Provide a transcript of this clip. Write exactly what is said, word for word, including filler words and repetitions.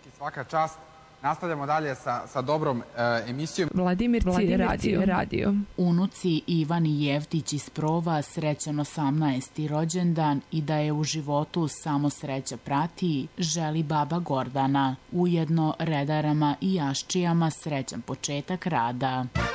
i svaka čast. Nastavljamo dalje sa, sa dobrom e, emisijom. Vladimir Cir radio. radio. Unuci Ivan i Jevtić iz Prova srećan osamnaesti rođendan i da je u životu samo sreća prati, želi baba Gordana. Ujedno redarama i jaščijama srećan početak rada.